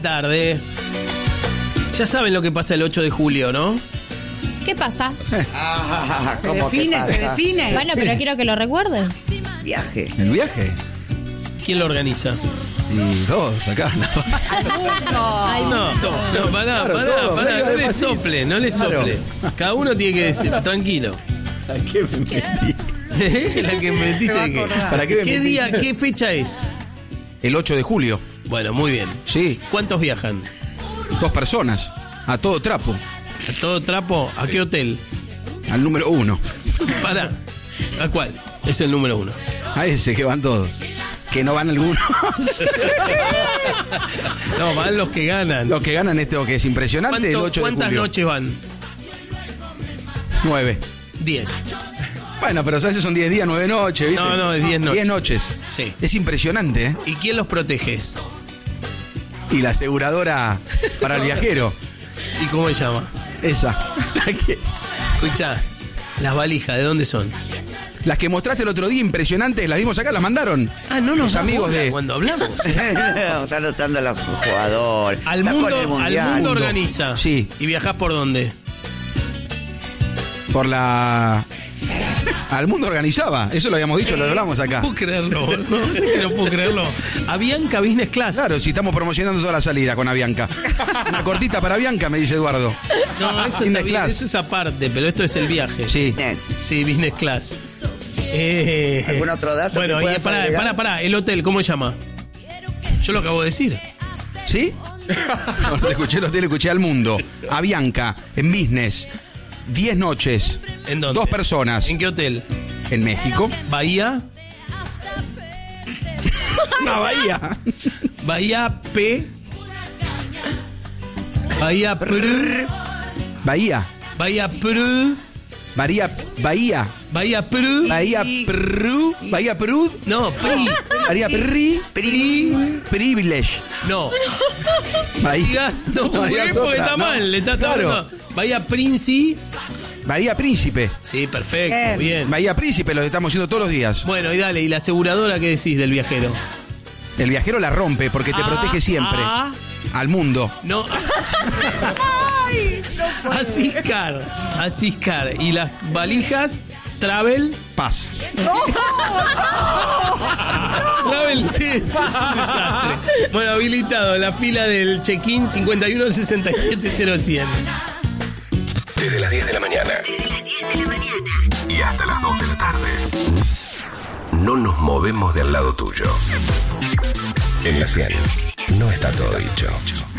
Tarde. Ya saben lo que pasa el 8 de julio, ¿no? ¿Qué pasa? Se define. Bueno, pero quiero que lo recuerdes. Viaje. ¿El viaje? ¿Quién lo organiza? Y todos acá. Ay, No, pará, Claro, todo, pará, medio no le despacito. sople, no le Claro. sople. Cada uno tiene que decir, tranquilo. ¿A qué me metí? La que me metiste Se va a de qué. acordar. ¿Para qué me ¿Qué metí? día, qué fecha es? El 8 de julio. Bueno, muy bien. Sí, ¿Cuántos viajan? 2 personas. A todo trapo. ¿A todo trapo? ¿A qué hotel? Al número 1. Pará. ¿A cuál? Es el número 1. A ese que van todos. Que no van algunos. No, van los que ganan. Los que ganan esto que es impresionante, el 8 de ¿Cuántas julio. noches van? 9. 10. Bueno, pero ¿sabes? Son 10 días, 9 noches, ¿viste? No, es 10 noches. 10 noches. Sí. Es impresionante, ¿eh? ¿Y quién los protege? Y la aseguradora para el viajero. ¿Y cómo se llama? Esa. Escuchá, las valijas, ¿de dónde son? Las que mostraste el otro día, impresionantes, las vimos acá, las mandaron. Ah, no nos Los da amigos bola de... cuando hablamos. Está anotando a los jugadores. Al Está con el mundo mundial. organiza. Sí. ¿Y viajás por dónde? Por la... Al mundo organizaba, eso lo habíamos dicho, lo hablamos acá. No puedo creerlo, no sé que no puedo creerlo. Avianca Business Class. Claro, si estamos promocionando toda la salida con Avianca. Una cortita para Avianca, me dice Eduardo. No, eso, Business está bien, Class. eso es aparte, pero esto es el viaje. Sí. Next. Sí, Business Class. ¿Algún otro dato Bueno, que y puedas agregar? pará, el hotel, ¿cómo se llama? Yo lo acabo de decir. ¿Sí? No, no te escuché el hotel, escuché al mundo. Avianca, en business. 10 noches. ¿En dónde? 2 personas. ¿En qué hotel? En México. Bahía. Una bahía. Bahía P. Bahía Pr. Bahía. Bahía Pr. Bahía. Bahía. Bahía Pr. Bahía Perú. Bahía Perú. No, Pri. Bahía Privilege. No. Bahía. Digas, no, Bahía porque otra, está no. mal, le estás Claro. hablando. Bahía Princi. Bahía Príncipe. Sí, perfecto, bien. Bahía Príncipe, lo estamos haciendo todos los días. Bueno, y dale, ¿y la aseguradora qué decís del viajero? El viajero la rompe porque te protege siempre. Al mundo. No. Asiscar. Y las valijas, Travel. Paz. Travel Tech es un desastre. Bueno, habilitado la fila del check-in 51670100. Desde las 10 de la mañana. Y hasta las 2 de la tarde. No nos movemos del lado tuyo. En la 100 no está todo dicho.